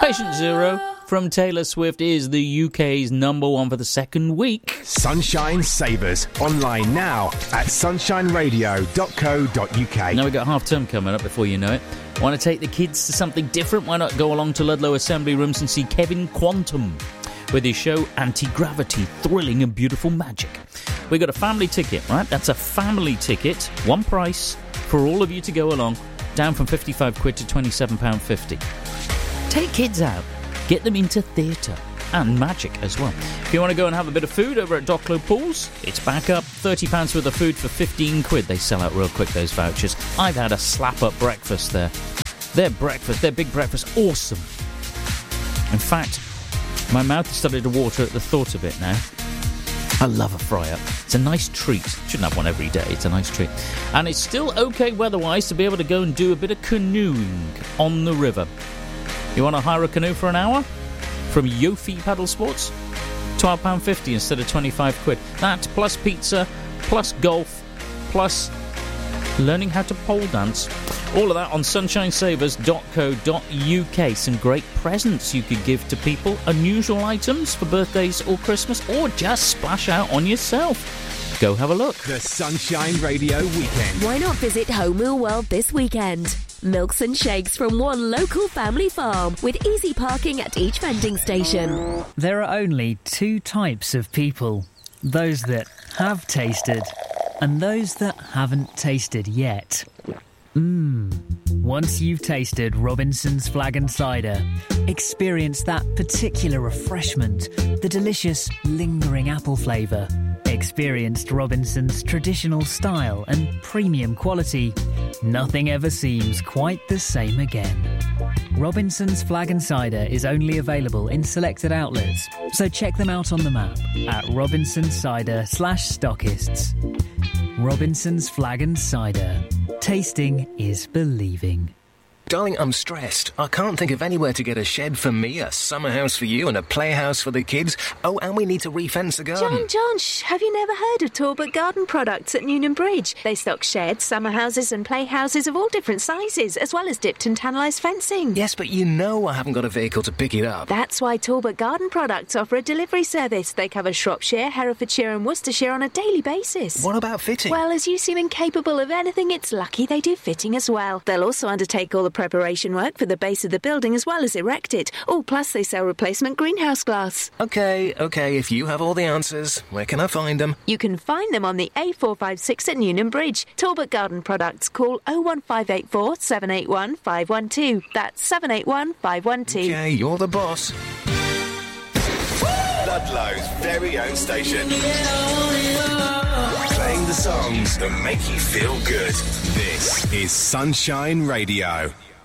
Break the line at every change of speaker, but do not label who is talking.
Patient Zero from Taylor Swift is the UK's number one for the second week.
Sunshine Savers, online now at sunshineradio.co.uk.
Now we've got half term coming up before you know it. Want to take the kids to something different? Why not go along to Ludlow Assembly Rooms and see Kevin Quantum with his show Anti-Gravity, Thrilling and Beautiful Magic. We've got a family ticket, right? That's a family ticket, one price for all of you to go along, down from £55 to £27.50. Take kids out, get them into theatre and magic as well. If you want to go and have a bit of food over at Docklow Pools, it's back up. £30 worth of food for £15. They sell out real quick, those vouchers. I've had a slap-up breakfast there. Their big breakfast, awesome. In fact, my mouth has started to water at the thought of it now. I love a fry-up. It's a nice treat. Shouldn't have one every day. It's a nice treat. And it's still okay weather-wise to be able to go and do a bit of canoeing on the river. You want to hire a canoe for an hour? From Yofi Paddle Sports? £12.50 instead of £25. That plus pizza, plus golf, plus learning how to pole dance. All of that on sunshinesavers.co.uk. Some great presents you could give to people. Unusual items for birthdays or Christmas, or just splash out on yourself. Go have a look.
The Sunshine Radio Weekend.
Why not visit Home Wheel World this weekend? Milks and shakes from one local family farm with easy parking at each vending station.
There are only two types of people. Those that have tasted and those that haven't tasted yet. Once you've tasted Robinson's Flag and Cider, experience that particular refreshment, the delicious, lingering apple flavour. Experienced Robinson's traditional style and premium quality. Nothing ever seems quite the same again. Robinson's Flag and Cider is only available in selected outlets, so check them out on the map at robinsoncider/stockists. Robinson's Flag and Cider. Tasting is believing.
Darling, I'm stressed. I can't think of anywhere to get a shed for me, a summer house for you, and a playhouse for the kids. Oh, and we need to refence the garden.
John, have you never heard of Talbot Garden Products at Newnham Bridge? They stock sheds, summer houses and playhouses of all different sizes, as well as dipped and tannalised fencing.
Yes, but you know I haven't got a vehicle to pick it up.
That's why Talbot Garden Products offer a delivery service. They cover Shropshire, Herefordshire and Worcestershire on a daily basis.
What about fitting?
Well, as you seem incapable of anything, it's lucky they do fitting as well. They'll also undertake all the preparation work for the base of the building as well as erect it. Oh, plus they sell replacement greenhouse glass.
OK, if you have all the answers, where can I find them?
You can find them on the A456 at Newnham Bridge. Talbot Garden Products. Call 01584 781 512. That's 781 512.
OK, you're the boss.
Ludlow's very own station. Playing the songs that make you feel good. This is Sunshine Radio.